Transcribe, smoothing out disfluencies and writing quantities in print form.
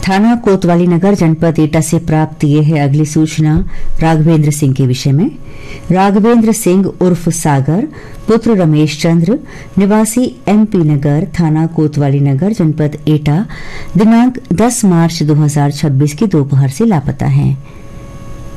थाना कोतवाली नगर जनपद एटा से प्राप्त ये है अगली सूचना राघवेंद्र सिंह के विषय में। राघवेंद्र सिंह उर्फ सागर पुत्र रमेश चंद्र निवासी एमपी नगर थाना कोतवाली नगर जनपद एटा दिनांक 10 मार्च 2026 की दोपहर से लापता हैं।